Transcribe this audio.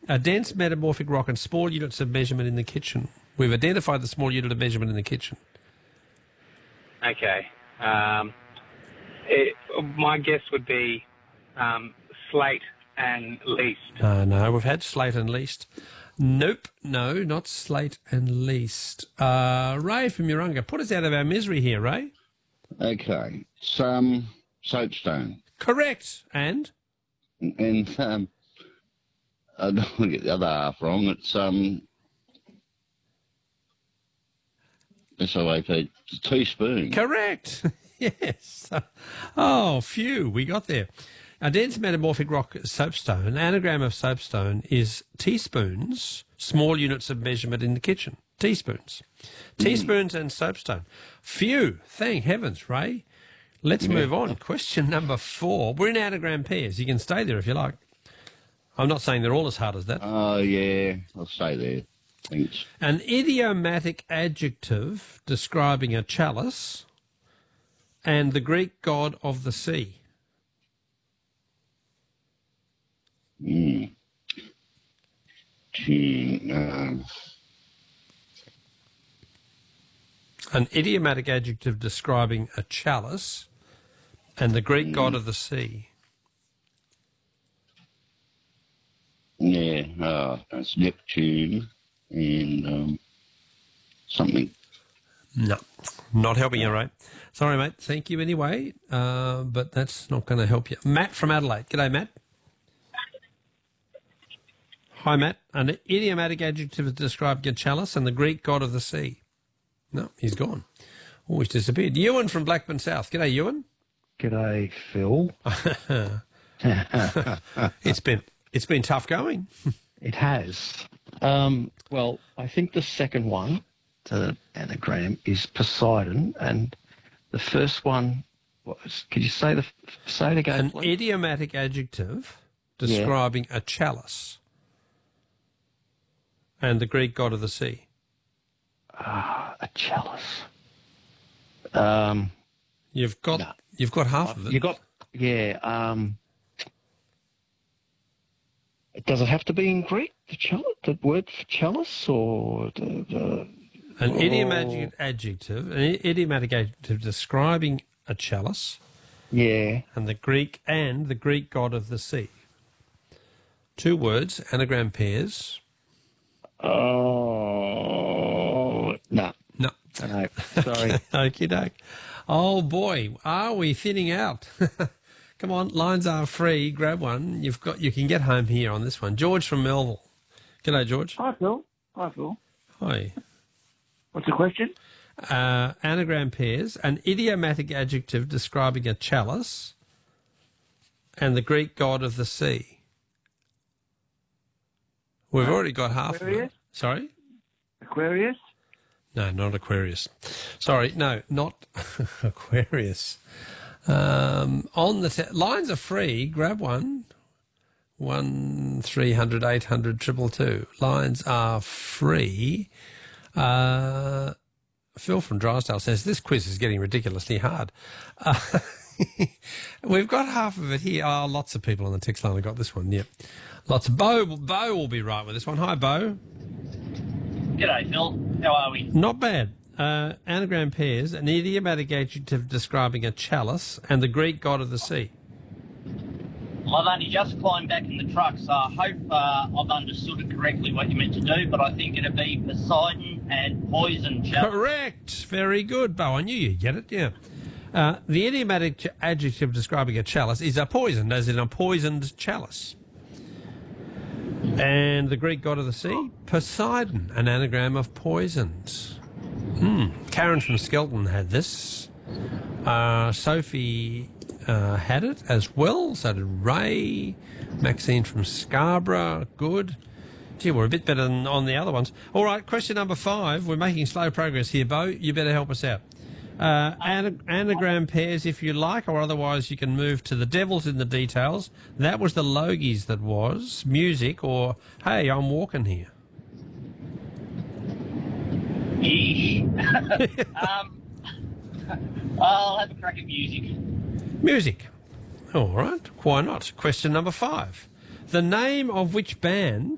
A dense metamorphic rock and small units of measurement in the kitchen. We've identified the small unit of measurement in the kitchen. Okay. My guess would be slate and least. No, we've had slate and least. Nope, no, not slate and least. Ray from Urunga, put us out of our misery here, Ray. Okay. Soapstone. Correct. And? And I don't want to get the other half wrong. It's SOAP, teaspoon. Correct. Yes. Oh, phew, we got there. A dense metamorphic rock soapstone, anagram of soapstone is teaspoons, small units of measurement in the kitchen. Teaspoons. Teaspoons and soapstone. Phew, thank heavens, Ray. Let's move on. Question number 4. We're in anagram pairs. You can stay there if you like. I'm not saying they're all as hard as that. Oh, yeah, I'll stay there. Thanks. An idiomatic adjective describing a chalice and the Greek god of the sea. An idiomatic adjective describing a chalice and the Greek god of the sea. Yeah, it's Neptune and something. No, not helping you, Ray. Sorry, mate. Thank you anyway, but that's not going to help you. Matt from Adelaide. G'day, Matt. Hi, Matt. An idiomatic adjective describing a chalice and the Greek god of the sea. No, he's gone. Oh, he's disappeared. Ewan from Blackburn South. G'day, Ewan. G'day, Phil. It's been tough going. It has. Well, I think the second one, the anagram, is Poseidon, and the first one was. Could you say it again? An please? idiomatic adjective describing a chalice and the Greek god of the sea. A chalice. You've got half of it. You got Does it have to be in Greek? The word for chalice, or an idiomatic adjective describing a chalice. Yeah. And the Greek god of the sea. 2 words, anagram pairs. Oh, no. No. No, sorry. Okie doke. Oh, boy, are we thinning out? Come on, lines are free. Grab one. You can get home here on this one. George from Melville. G'day, George. Hi, Phil. Hi. What's the question? Anagram pairs. An idiomatic adjective describing a chalice and the Greek god of the sea. We've already got half of it. Sorry? Aquarius? No, not Aquarius. Sorry, no, not Aquarius. On the lines are free. Grab one. 1300 800 222. Lines are free. Phil from Drysdale says this quiz is getting ridiculously hard. We've got half of it here. Oh, lots of people on the text line have got this one. Yep, lots. Bo will be right with this one. Hi, Bo. G'day, Phil. How are we? Not bad. Anagram pairs, an idiomatic adjective describing a chalice and the Greek god of the sea. Well, I've only just climbed back in the truck, so I hope I've understood it correctly what you meant to do, but I think it'd be Poseidon and poison chalice. Correct. Very good, Bo. I knew you'd get it, yeah. The idiomatic adjective describing a chalice is a poison, as in a poisoned chalice. And the Greek god of the sea, Poseidon, an anagram of poisons. Karen from Skelton had this. Sophie had it as well. So did Ray. Maxine from Scarborough. Good. Gee, we're a bit better than on the other ones. All right, question number 5. We're making slow progress here, Bo. You better help us out. Anagram pairs, if you like, or otherwise you can move to the devil's in the details. That was the Logies that was. Music, or, hey, I'm walking here. I'll have a crack at music. Music. All right. Why not? Question number 5. The name of which band